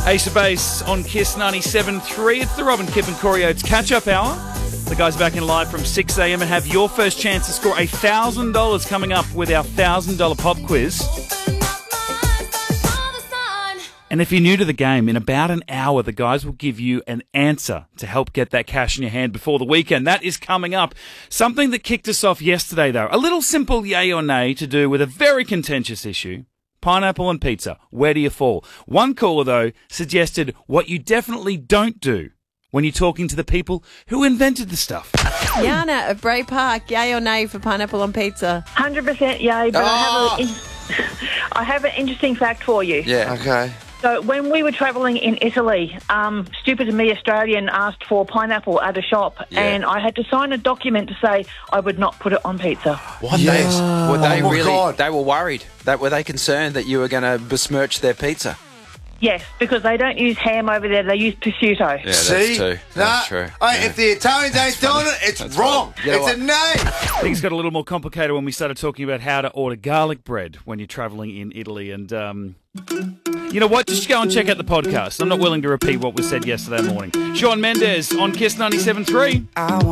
Ace of Base on Kiss 97.3. It's the Robin, Kip and Corey Oates catch-up hour. The guys back in live from 6 a.m. and have your first chance to score $1,000 coming up with our $1,000 pop quiz. And if you're new to the game, in about an hour, the guys will give you an answer to help get that cash in your hand before the weekend. That is coming up. Something that kicked us off yesterday, though. A little simple yay or nay to do with a very contentious issue. Pineapple and pizza. Where do you fall? One caller, though, suggested what you definitely don't do when you're talking to the people who invented the stuff. Yana of Bray Park, yay or nay for pineapple on pizza? 100% yay, but I have an interesting fact for you. Yeah. Okay. So when we were travelling in Italy, stupid me Australian asked for pineapple at a shop, and I had to sign a document to say I would not put it on pizza. What? Yes. Were they Oh, my really? God. They were worried. Were they concerned that you were going to besmirch their pizza? Yes, because they don't use ham over there; they use prosciutto. Yeah, that's See? true. That's true. If the Italians ain't doing it, it's wrong. You know It's what? a nay. Things got a little more complicated when we started talking about how to order garlic bread when you're travelling in Italy. And you know what? Just go and check out the podcast. I'm not willing to repeat what was said yesterday morning. Shawn Mendes on Kiss 97.3.